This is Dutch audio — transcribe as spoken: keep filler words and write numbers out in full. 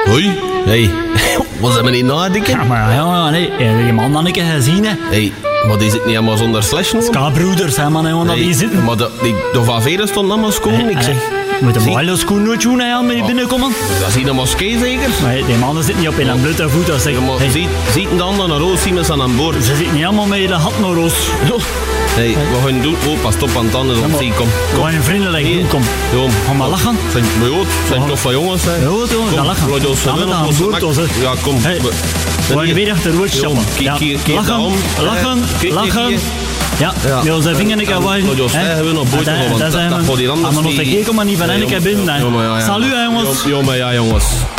Hoi. Hey. Wat zijn we niet nadenken? Ja, maar ja, nee. Heb je man dan een keer gezien, hè? Hey. Maar die zit niet helemaal zonder slash nog? Ska-broeders, hè, man, hè, dat die zitten. Maar de, die, de Van Veren stond allemaal schoon, ik zeg. Je moet een mooie schoen nooit doen, hè, met die binnenkomen. Dat is hier een moskee zeker? Nee, die mannen zitten niet op in een blote voet. Als Ja, maar hey. ziet, ziet de anderen naar roos, zien we ze aan boord. Ze zitten niet allemaal met de hat naar roos. Hey, we gaan doen. Oh, pas op aan het tanden op zee, kom. Kom een vriendelijk Hier. doen, kom. Jo. Ga maar lachen. Zijn, maar joh, zijn toch van jongens, hè? Ja, jongens, ga lachen. laat ons Ga met winnen, aan ons boord, mak- ons, hè. Ja, kom. Hey. We- We gaan weer achter rood stappen. Kijk, Ja. kijk, kijk Lachen, daarom. lachen, Eh, kijk, lachen. kijk, Ja, Ja. met onze vinger een keer waaien. Laat ons zeggen, we nog boot Dat- gaan, want dat dat- zijn dat we- gaat hier anders Aan ons niet. gekeken, maar niet van Nee, een keer jong- binnen. hè. ja, maar ja, ja. Salut, hè, jongens. Ja, maar ja, jongens.